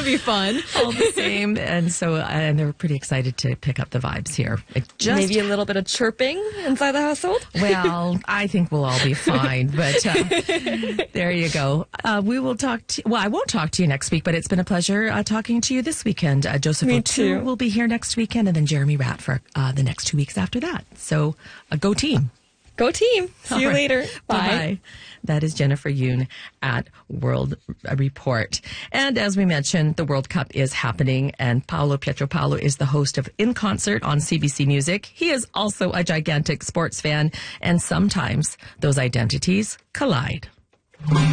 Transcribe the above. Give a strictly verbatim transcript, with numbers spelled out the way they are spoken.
be fun. All the same. And so, and they're pretty excited to pick up the vibes here. It just, Maybe a little bit of chirping inside the household? well, I think we'll all be fine. But uh, there you go. Uh, we will talk to, well, I won't talk to you next week, but it's been a pleasure uh, talking to you this weekend. Uh, Joseph Me O'Toole too. will be here next weekend, and then Jeremy Ratt for uh, the next two weeks after that. So uh, go team. Go team. See you All right. later. Bye. Bye-bye. That is Jennifer Yoon at World Report. And as we mentioned, the World Cup is happening, and Paolo Pietropalo is the host of In Concert on C B C Music. He is also a gigantic sports fan, and sometimes those identities collide.